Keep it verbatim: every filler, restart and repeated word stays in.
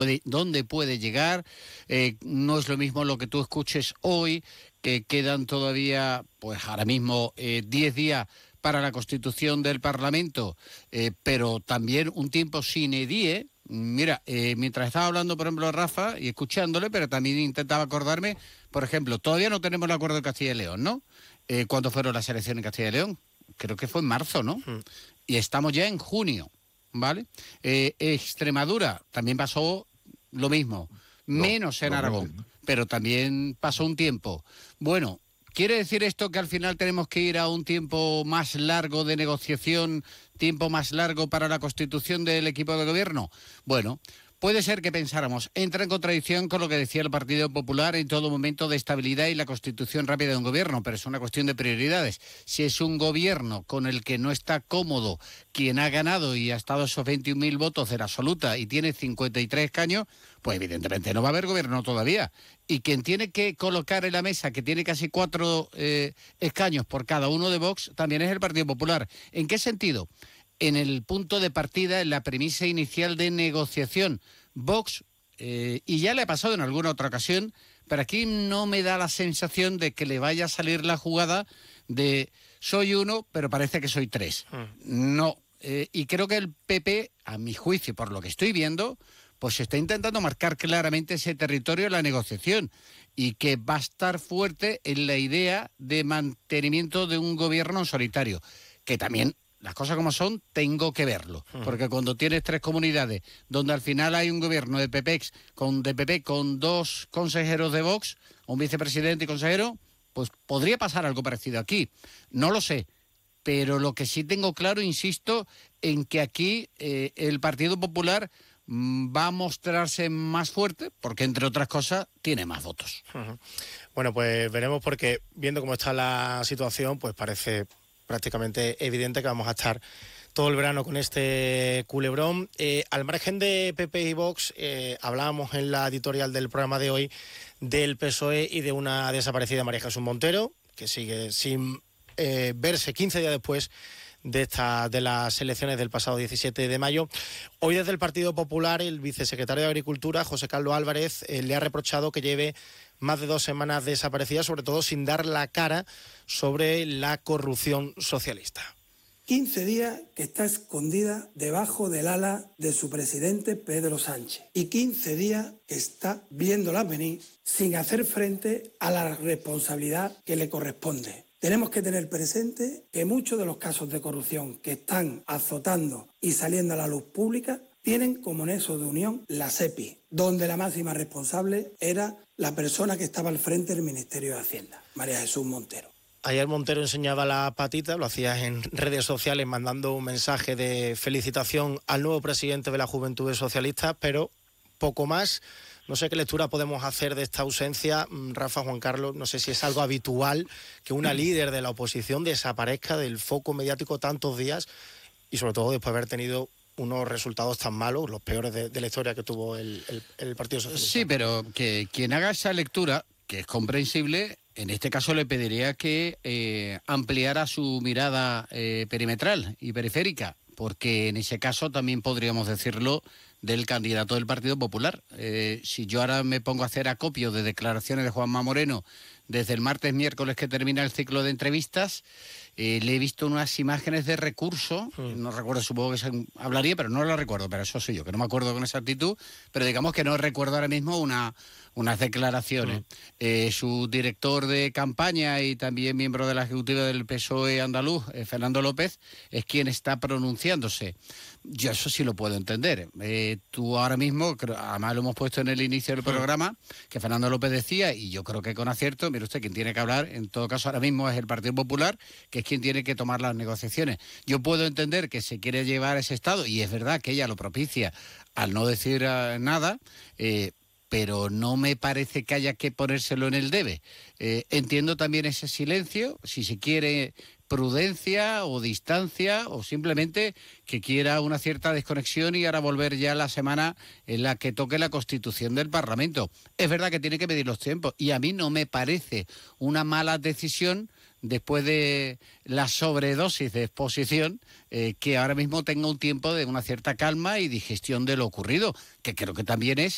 puede, dónde puede llegar. Eh, no es lo mismo lo que tú escuches hoy, que quedan todavía, pues ahora mismo, eh, diez días para la constitución del Parlamento, eh, pero también un tiempo sine die. Mira, eh, mientras estaba hablando, por ejemplo, Rafa, y escuchándole, pero también intentaba acordarme, por ejemplo, todavía no tenemos el acuerdo de Castilla y León, ¿no? Eh, ¿Cuándo fueron las elecciones en Castilla y León? Creo que fue en marzo, ¿no? Mm. Y estamos ya en junio, ¿vale? Eh, Extremadura también pasó lo mismo, no, menos en no, Aragón, no. Pero también pasó un tiempo. Bueno, ¿quiere decir esto que al final tenemos que ir a un tiempo más largo de negociación, tiempo más largo para la constitución del equipo de gobierno? Bueno, puede ser que pensáramos, entra en contradicción con lo que decía el Partido Popular en todo momento de estabilidad y la constitución rápida de un gobierno, pero es una cuestión de prioridades. Si es un gobierno con el que no está cómodo quien ha ganado y ha estado esos veintiún mil votos de la absoluta y tiene cincuenta y tres escaños, pues evidentemente no va a haber gobierno todavía. Y quien tiene que colocar en la mesa, que tiene casi cuatro eh, escaños por cada uno de Vox, también es el Partido Popular. ¿En qué sentido? En el punto de partida, en la premisa inicial de negociación. Vox, eh, y ya le ha pasado en alguna otra ocasión, pero aquí no me da la sensación de que le vaya a salir la jugada de soy uno, pero parece que soy tres. Mm. No, eh, y creo que el P P, a mi juicio, por lo que estoy viendo, pues está intentando marcar claramente ese territorio en la negociación y que va a estar fuerte en la idea de mantenimiento de un gobierno en solitario, que también... Las cosas como son, tengo que verlo. Porque cuando tienes tres comunidades, donde al final hay un gobierno de P P X, con, de P P con dos consejeros de Vox, un vicepresidente y consejero, pues podría pasar algo parecido aquí. No lo sé. Pero lo que sí tengo claro, insisto, en que aquí eh, el Partido Popular mmm, va a mostrarse más fuerte, porque entre otras cosas tiene más votos. Uh-huh. Bueno, pues veremos, porque viendo cómo está la situación, pues parece... prácticamente evidente que vamos a estar todo el verano con este culebrón. Eh, al margen de P P y Vox, eh, hablábamos en la editorial del programa de hoy del P S O E y de una desaparecida María Jesús Montero, que sigue sin eh, verse quince días después de, esta, de las elecciones del pasado diecisiete de mayo. Hoy desde el Partido Popular, el vicesecretario de Agricultura, José Carlos Álvarez, eh, le ha reprochado que lleve más de dos semanas desaparecida, sobre todo sin dar la cara sobre la corrupción socialista. quince días que está escondida debajo del ala de su presidente Pedro Sánchez y quince días que está viéndolas venir sin hacer frente a la responsabilidad que le corresponde. Tenemos que tener presente que muchos de los casos de corrupción que están azotando y saliendo a la luz pública tienen como nexo de unión la SEPI, donde la máxima responsable era la persona que estaba al frente del Ministerio de Hacienda, María Jesús Montero. Ayer Montero enseñaba la patita, lo hacía en redes sociales mandando un mensaje de felicitación al nuevo presidente de la Juventud Socialista, pero poco más. No sé qué lectura podemos hacer de esta ausencia. Rafa, Juan Carlos, no sé si es algo habitual que una líder de la oposición desaparezca del foco mediático tantos días y sobre todo después de haber tenido unos resultados tan malos, los peores de, de la historia que tuvo el, el, el Partido Socialista. Sí, pero que quien haga esa lectura, que es comprensible, en este caso le pediría que eh, ampliara su mirada eh, perimetral y periférica, porque en ese caso también podríamos decirlo del candidato del Partido Popular. Eh, si yo ahora me pongo a hacer acopio de declaraciones de Juanma Moreno desde el martes, miércoles que termina el ciclo de entrevistas, eh, le he visto unas imágenes de recurso, mm. no recuerdo, supongo que se hablaría, pero no lo recuerdo, pero eso soy yo, que no me acuerdo con esa actitud, pero digamos que no recuerdo ahora mismo una, unas declaraciones. Mm. Eh, su director de campaña y también miembro de la ejecutiva del P S O E andaluz, eh, Fernando López, es quien está pronunciándose. Yo eso sí lo puedo entender. Eh, tú ahora mismo, creo, además lo hemos puesto en el inicio del programa, que Fernando López decía, y yo creo que con acierto, mire usted, quien tiene que hablar, en todo caso ahora mismo es el Partido Popular, que es quien tiene que tomar las negociaciones. Yo puedo entender que se quiere llevar ese estado, y es verdad que ella lo propicia al no decir uh, nada, eh, pero no me parece que haya que ponérselo en el debe. Eh, entiendo también ese silencio, si se quiere prudencia o distancia o simplemente que quiera una cierta desconexión y ahora volver ya la semana en la que toque la constitución del Parlamento. Es verdad que tiene que medir los tiempos y a mí no me parece una mala decisión después de la sobredosis de exposición, eh, que ahora mismo tenga un tiempo de una cierta calma y digestión de lo ocurrido, que creo que también es